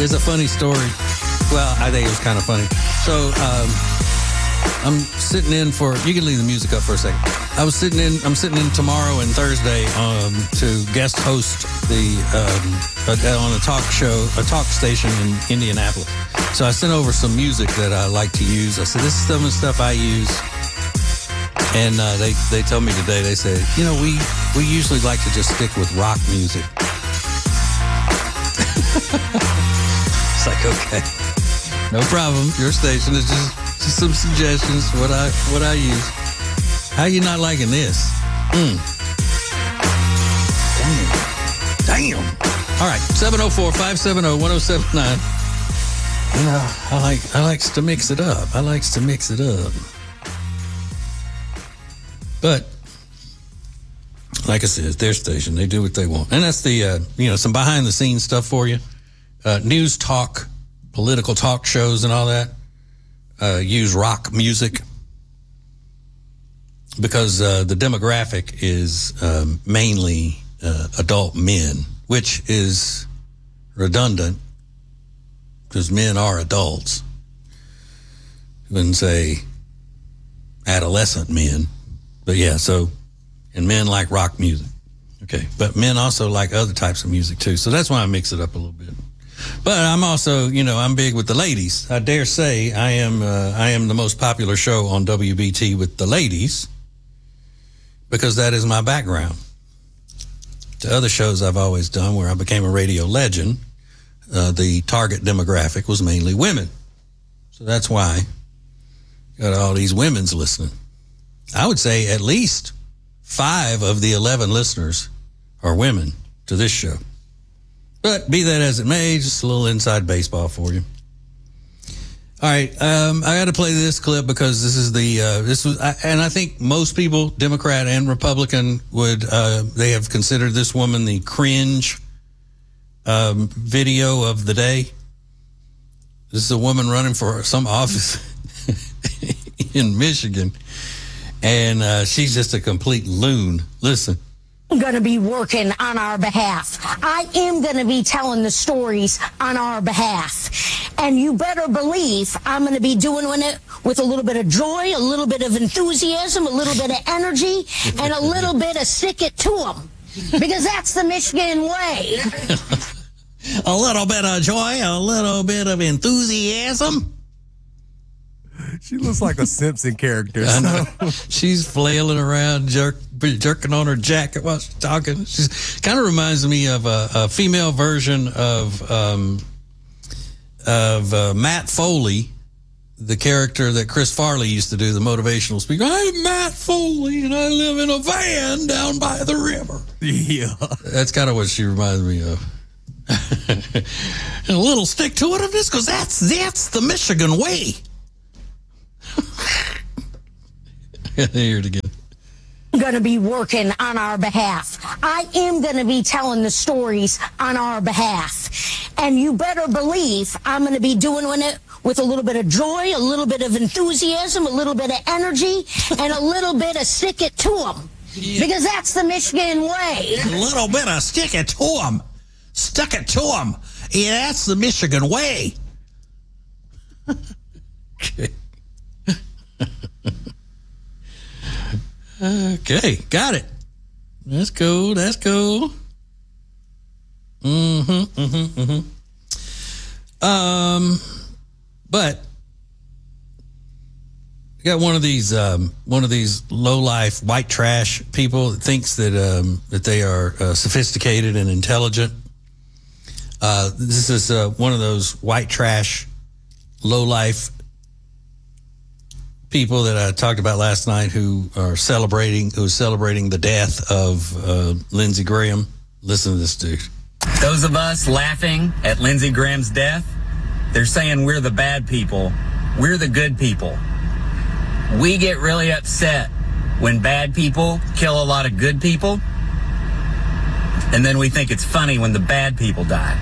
There's a funny story. Well, I think it was kind of funny. So I'm sitting in for. You can leave the music up for a second. I'm sitting in tomorrow and Thursday to guest host on a talk station in Indianapolis. So I sent over some music that I like to use. I said, this is some of the stuff I use. And they told me today, they said, we usually like to just stick with rock music. It's like, okay, no problem. Your station is just some suggestions, what I use. How you not liking this? Damn. All right, 704-570-1079. I likes to mix it up. But like I said, it's their station. They do what they want. And that's the, some behind the scenes stuff for you. News talk, political talk shows and all that. Use rock music because the demographic is mainly adult men, which is redundant because men are adults. I wouldn't say adolescent men, but yeah, and men like rock music. Okay, but men also like other types of music too, so that's why I mix it up a little bit. But I'm also, I'm big with the ladies. I dare say I am the most popular show on WBT with the ladies because that is my background. The other shows I've always done where I became a radio legend, the target demographic was mainly women. So that's why got all these women's listening. I would say at least 5 of the 11 listeners are women to this show. But be that as it may, just a little inside baseball for you. All right, I got to play this clip because and I think most people, Democrat and Republican, they have considered this woman the cringe video of the day. This is a woman running for some office in Michigan, and she's just a complete loon. Listen. I'm going to be working on our behalf. I am going to be telling the stories on our behalf. And you better believe I'm going to be doing it with a little bit of joy, a little bit of enthusiasm, a little bit of energy, and a little bit of stick it to them. Because that's the Michigan way. A little bit of joy, a little bit of enthusiasm. She looks like a Simpson character. I know. She's flailing around, jerking on her jacket while she's talking. She's kind of reminds me of a female version of Matt Foley, the character that Chris Farley used to do, the motivational speaker. I'm Matt Foley, and I live in a van down by the river. Yeah. That's kind of what she reminds me of. And a little stick to it of this, because that's the Michigan way. Hear it again. I'm going to be working on our behalf. I am going to be telling the stories on our behalf. And you better believe I'm going to be doing it with a little bit of joy, a little bit of enthusiasm, a little bit of energy, and a little bit of stick it to them. Yeah. Because that's the Michigan way. A little bit of stick it to them. Stuck it to them. Yeah, that's the Michigan way. Okay. Okay, got it. That's cool. But you got one of these low life white trash people that thinks that they are sophisticated and intelligent. This is one of those white trash, low life people that I talked about last night who are celebrating the death of Lindsey Graham. Listen to this dude. Those of us laughing at Lindsey Graham's death, they're saying we're the bad people. We're the good people. We get really upset when bad people kill a lot of good people, and then we think it's funny when the bad people die.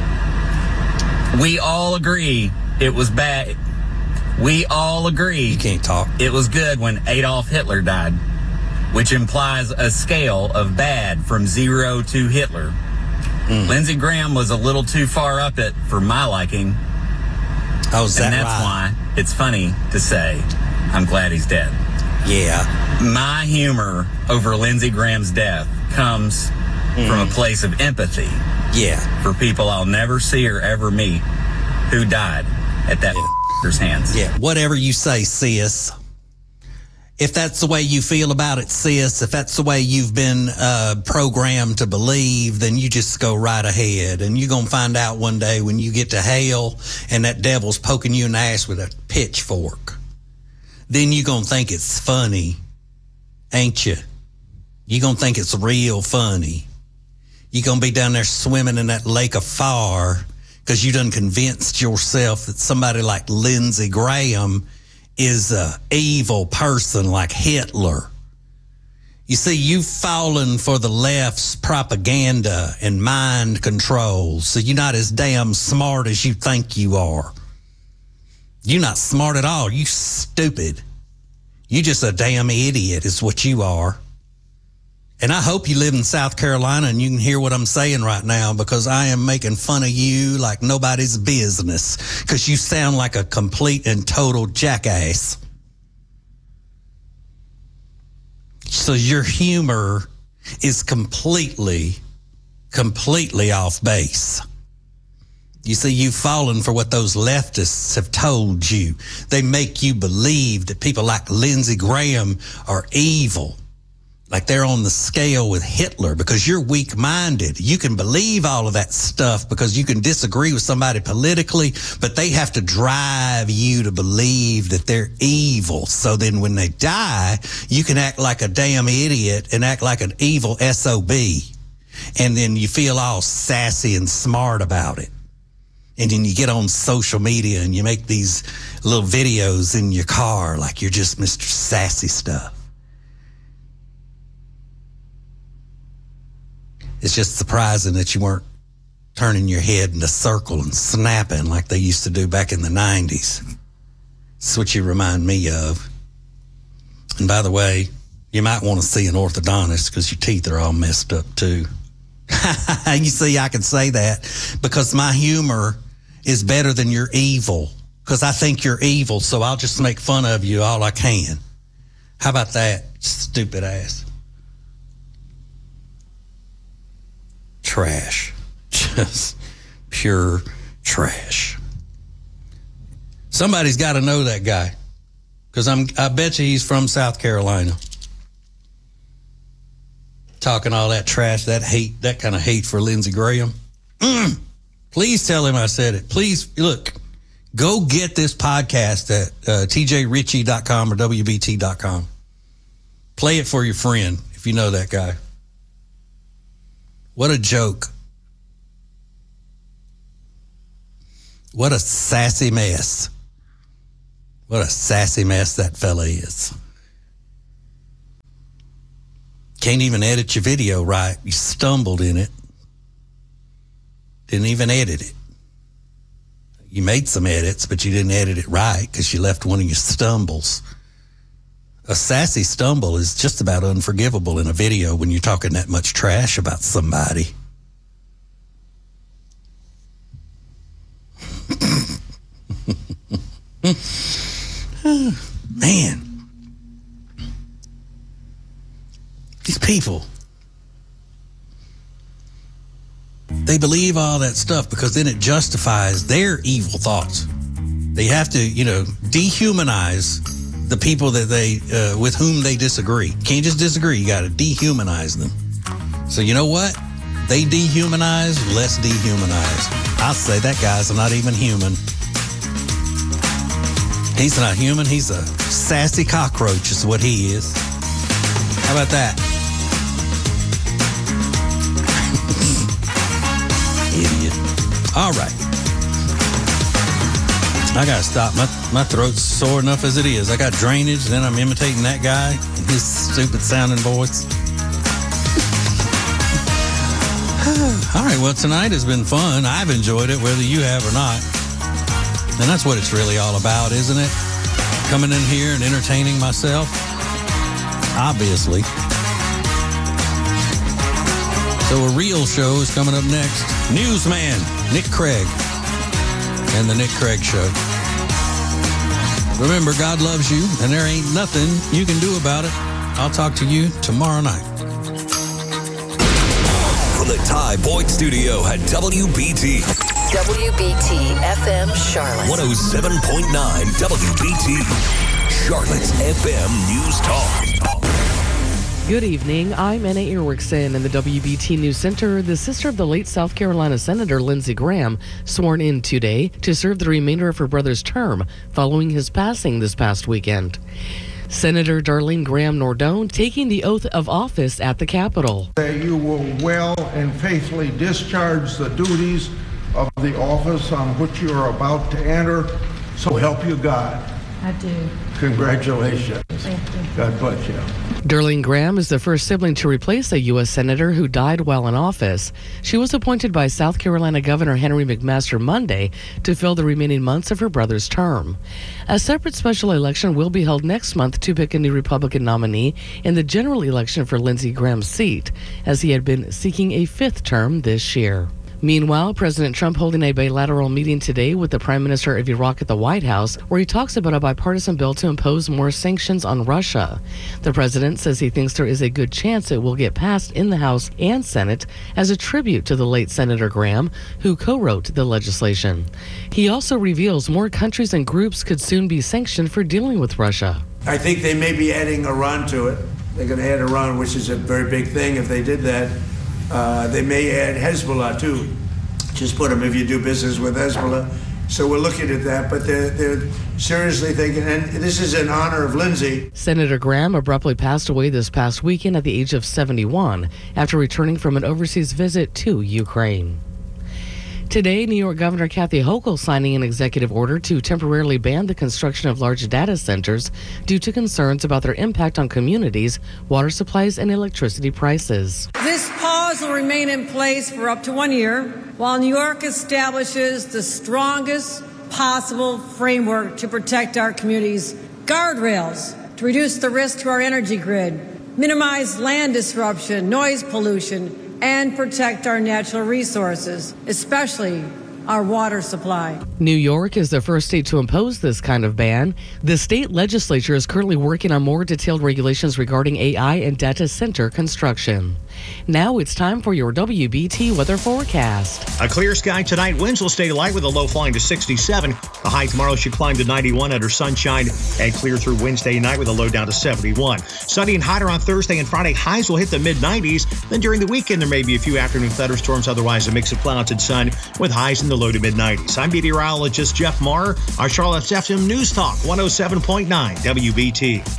We all agree it was bad. We all agree you can't talk. It was good when Adolf Hitler died, which implies a scale of bad from 0 to Hitler. Lindsey Graham was a little too far up it for my liking. Oh, is that And that's right? why it's funny to say, I'm glad he's dead. Yeah. My humor over Lindsey Graham's death comes from a place of empathy Yeah. for people I'll never see or ever meet who died at that f***er's hands. Yeah. Whatever you say, sis. If that's the way you feel about it, sis, if that's the way you've been programmed to believe, then you just go right ahead. And you're going to find out one day when you get to hell and that devil's poking you in the ass with a pitchfork. Then you're going to think it's funny, ain't you? You're going to think it's real funny. You're going to be down there swimming in that lake of fire because you done convinced yourself that somebody like Lindsey Graham is a evil person like Hitler. You see, you've fallen for the left's propaganda and mind control, so you're not as damn smart as you think you are. You're not smart at all. You stupid. You just a damn idiot is what you are. And I hope you live in South Carolina and you can hear what I'm saying right now, because I am making fun of you like nobody's business, because you sound like a complete and total jackass. So your humor is completely off base. You see, you've fallen for what those leftists have told you. They make you believe that people like Lindsey Graham are evil, like they're on the scale with Hitler, because you're weak-minded. You can believe all of that stuff because you can disagree with somebody politically, but they have to drive you to believe that they're evil. So then when they die, you can act like a damn idiot and act like an evil SOB. And then you feel all sassy and smart about it. And then you get on social media and you make these little videos in your car like you're just Mr. Sassy Stuff. It's just surprising that you weren't turning your head in a circle and snapping like they used to do back in the 90s. That's what you remind me of. And by the way, you might want to see an orthodontist because your teeth are all messed up too. You see, I can say that because my humor is better than your evil, because I think you're evil, so I'll just make fun of you all I can. How about that, stupid ass? Trash. Just pure trash. Somebody's got to know that guy, because I bet you he's from South Carolina. Talking all that trash, that hate, that kind of hate for Lindsey Graham. Please tell him I said it. Please, look, go get this podcast at tjritchie.com or wbt.com. Play it for your friend if you know that guy. What a joke. What a sassy mess. What a sassy mess that fella is. Can't even edit your video right. You stumbled in it. Didn't even edit it. You made some edits, but you didn't edit it right because you left one of your stumbles. A sassy stumble is just about unforgivable in a video when you're talking that much trash about somebody. Man. These people, they believe all that stuff because then it justifies their evil thoughts. They have to, dehumanize the people that they with whom they disagree. Can't just disagree. You got to dehumanize them. So you know what? They dehumanize, let's dehumanize. I say that guy's not even human. He's not human. He's a sassy cockroach is what he is. How about that? Idiot. All right. I got to stop. My throat's sore enough as it is. I got drainage, then I'm imitating that guy and his stupid sounding voice. All right, well, tonight has been fun. I've enjoyed it, whether you have or not. And that's what it's really all about, isn't it? Coming in here and entertaining myself. Obviously. So a real show is coming up next. Newsman Nick Craig and the Nick Craig Show. Remember, God loves you, and there ain't nothing you can do about it. I'll talk to you tomorrow night. From the Ty Boyd Studio at WBT. WBT FM Charlotte. 107.9 WBT. Charlotte's FM News Talk. Good evening. I'm Anna Erickson in the WBT News Center. The sister of the late South Carolina Senator Lindsey Graham sworn in today to serve the remainder of her brother's term following his passing this past weekend. Senator Darlene Graham Nordone taking the oath of office at the Capitol. That you will well and faithfully discharge the duties of the office on which you are about to enter. So help you God. I do. Congratulations. Thank you. God bless you. Darlene Graham is the first sibling to replace a U.S. Senator who died while in office. She was appointed by South Carolina Governor Henry McMaster Monday to fill the remaining months of her brother's term. A separate special election will be held next month to pick a new Republican nominee in the general election for Lindsey Graham's seat, as he had been seeking a fifth term this year. Meanwhile, President Trump holding a bilateral meeting today with the Prime Minister of Iraq at the White House, where he talks about a bipartisan bill to impose more sanctions on Russia. The president says he thinks there is a good chance it will get passed in the House and Senate as a tribute to the late Senator Graham, who co-wrote the legislation. He also reveals more countries and groups could soon be sanctioned for dealing with Russia. I think they may be adding Iran to it. They're going to add Iran, which is a very big thing if they did that. They may add Hezbollah too. Just put them if you do business with Hezbollah. So we're looking at that, but they're seriously thinking, and this is in honor of Lindsey. Senator Graham abruptly passed away this past weekend at the age of 71 after returning from an overseas visit to Ukraine. Today, New York Governor Kathy Hochul signing an executive order to temporarily ban the construction of large data centers due to concerns about their impact on communities, water supplies, and electricity prices. This pause will remain in place for up to 1 year while New York establishes the strongest possible framework to protect our communities, guardrails to reduce the risk to our energy grid, minimize land disruption, noise pollution, and protect our natural resources, especially our water supply. New York is the first state to impose this kind of ban. The state legislature is currently working on more detailed regulations regarding AI and data center construction. Now it's time for your WBT weather forecast. A clear sky tonight. Winds will stay light with a low flying to 67. The high tomorrow should climb to 91 under sunshine and clear through Wednesday night with a low down to 71. Sunny and hotter on Thursday and Friday. Highs will hit the mid-90s. Then during the weekend, there may be a few afternoon thunderstorms. Otherwise, a mix of clouds and sun with highs in the low to mid-90s. I'm meteorologist Jeff Marr. Our Charlotte's FM News Talk 107.9 WBT.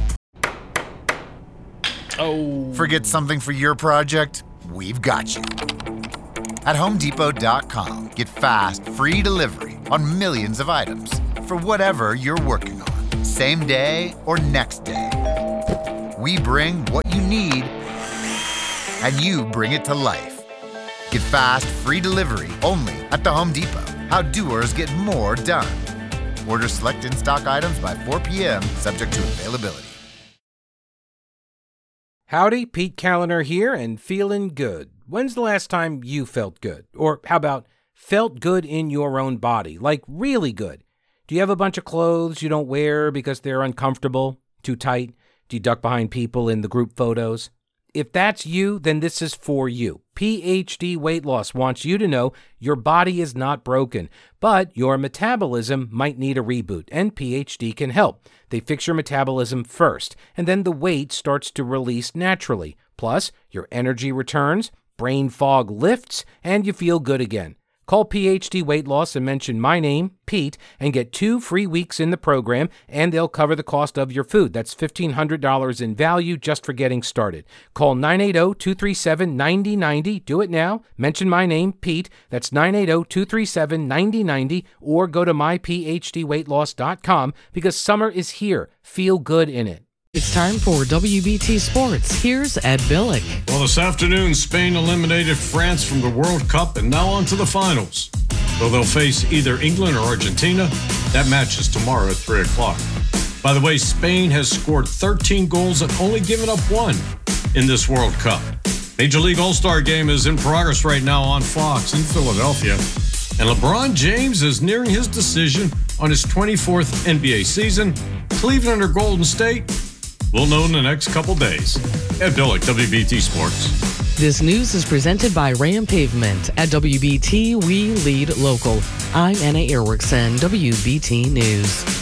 Oh. Forget something for your project? We've got you. At HomeDepot.com, get fast, free delivery on millions of items for whatever you're working on, same day or next day. We bring what you need, and you bring it to life. Get fast, free delivery only at the Home Depot. How doers get more done. Order select in-stock items by 4 p.m., subject to availability. Howdy, Pete Callender here and feeling good. When's the last time you felt good? Or how about felt good in your own body, like really good? Do you have a bunch of clothes you don't wear because they're uncomfortable, too tight? Do you duck behind people in the group photos? If that's you, then this is for you. PhD Weight Loss wants you to know your body is not broken, but your metabolism might need a reboot, and PhD can help. They fix your metabolism first, and then the weight starts to release naturally. Plus, your energy returns, brain fog lifts, and you feel good again. Call PhD Weight Loss and mention my name, Pete, and get 2 free weeks in the program, and they'll cover the cost of your food. That's $1,500 in value just for getting started. Call 980-237-9090. Do it now. Mention my name, Pete. That's 980-237-9090, or go to myphdweightloss.com because summer is here. Feel good in it. It's time for WBT Sports. Here's Ed Billick. Well, this afternoon, Spain eliminated France from the World Cup and now on to the finals. Though they'll face either England or Argentina, that match is tomorrow at 3 o'clock. By the way, Spain has scored 13 goals and only given up 1 in this World Cup. Major League All-Star Game is in progress right now on Fox in Philadelphia. And LeBron James is nearing his decision on his 24th NBA season. Cleveland or Golden State? We'll know in the next couple days. Ed Billick, WBT Sports. This news is presented by Ram Pavement. At WBT, we lead local. I'm Anna Erickson, WBT News.